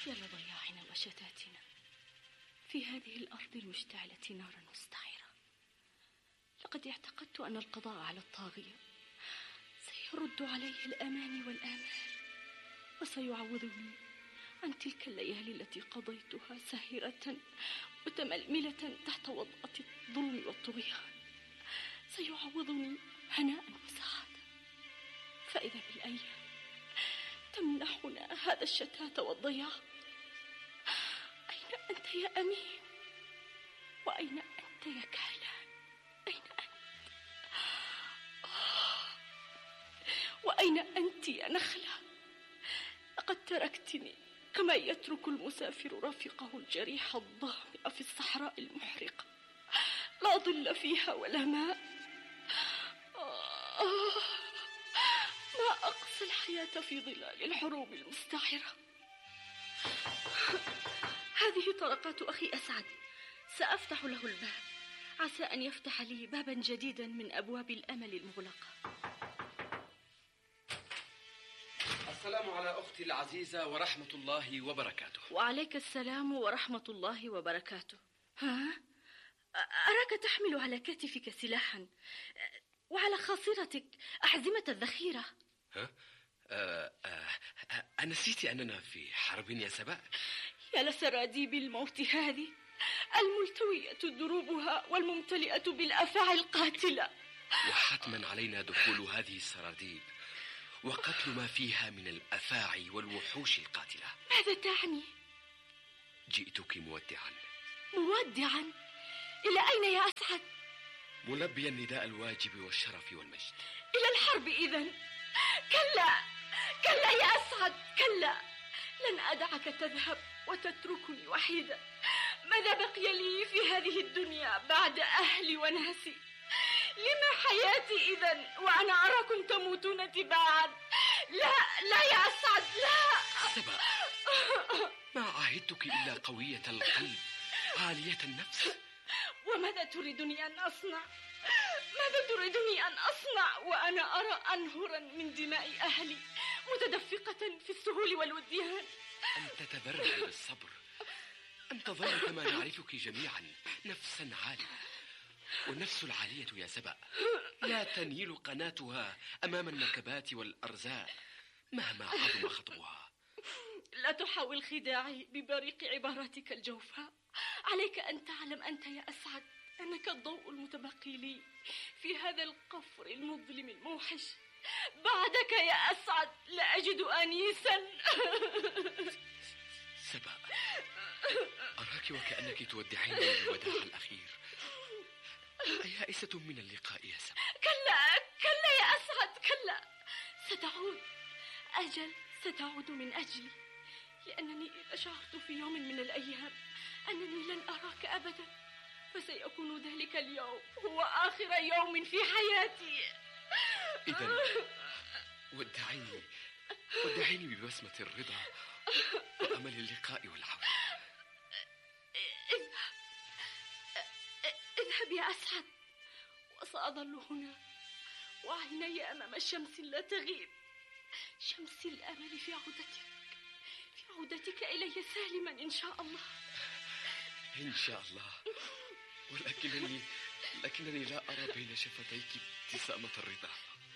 يا لضياعنا وشتاتنا في هذه الأرض المشتعلة نارا مستعرة. لقد اعتقدت أن القضاء على الطاغية سيرد عليه الأمان والآمال، وسيعوضني عن تلك الليالي التي قضيتها ساهرة متململة تحت وطأة الظلم والطغيان. سيعوضني هناء وسعادة. فإذا بالأيام تمنحنا هذا الشتات والضياع. أين أنت يا أمين؟ وأين أنت يا كهلان؟ أين أنت؟ وأين أنت يا نخلة؟ لقد تركتني كما يترك المسافر رفيقه الجريح الظامئ في الصحراء المحرقة، لا ظل فيها ولا ماء. ما أقصى الحياة في ظلال الحروب المستعرة. هذه طرقات أخي أسعد، سأفتح له الباب، عسى أن يفتح لي بابا جديدا من أبواب الأمل المغلقة. السلام على أختي العزيزة ورحمة الله وبركاته. وعليك السلام ورحمة الله وبركاته. ها؟ أراك تحمل على كتفك سلاحا وعلى خاصرتك أحزمة الذخيرة. ها؟ أنسيت أننا في حرب يا سبا؟ يا لسراديب الموت هذه، الملتوية دروبها والممتلئة بالأفاعي القاتلة. وحتما علينا دخول هذه السراديب وقتل ما فيها من الأفاعي والوحوش القاتلة. ماذا تعني؟ جئتك مودعا. مودعا؟ إلى أين يا أسعد؟ ملبيا نداء الواجب والشرف والمجد. إلى الحرب إذن؟ كلا كلا يا أسعد، كلا، لن أدعك تذهب وتتركني وحيدا. ماذا بقي لي في هذه الدنيا بعد أهلي وناسي؟ لما حياتي إذن وأنا أراكم تموتون تباعا؟ لا لا يا أسعد، لا. سبا، ما عاهدتك إلا قوية القلب عالية النفس. وماذا تريدني أن أصنع؟ ماذا تريدني أن أصنع وأنا أرى أنهرا من دماء أهلي متدفقة في السهول والوديان؟ أن تتبرع بالصبر، أن تظل كما نعرفك جميعا نفسا عالية. والنفس العالية يا سبأ لا تنيل قناتها أمام النكبات والأرزاء مهما عظم خطبها. لا تحاول خداعي ببريق عباراتك الجوفاء. عليك أن تعلم أنت يا أسعد أنك الضوء المتبقي لي في هذا القفر المظلم الموحش. بعدك يا أسعد لا أجد أنيسا. سبأ، أراك وكأنك تودعين الوداع الأخير. أيائسة من اللقاء يا سبأ؟ كلا كلا يا أسعد، كلا، ستعود. أجل ستعود من أجلي، لأنني إذا شعرت في يوم من الأيام أنني لن أراك أبدا فسيكون ذلك اليوم هو آخر يوم في حياتي. إذن ودعيني ببسمة الرضا وأمل اللقاء والعودة. اذهب يا أسعد، وسأظل هنا وعيني أمام الشمس لا تغيب، شمس الأمل في عودتك إلي سالما إن شاء الله. إن شاء الله. ولكنني لا أرى بين شفتيك ابتسامة الرضا.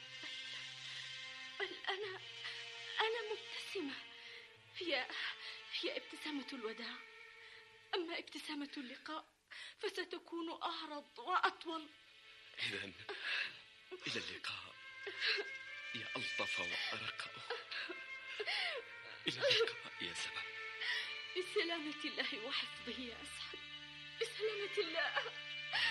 بل أنا مبتسمة. هي ابتسامة الوداع. أما ابتسامة اللقاء فستكون أعرض وأطول. إذن إلى اللقاء يا ألطف وأرق. إلى اللقاء يا سبا. بسلامة الله وحفظه يا أسعد، بسلامة الله.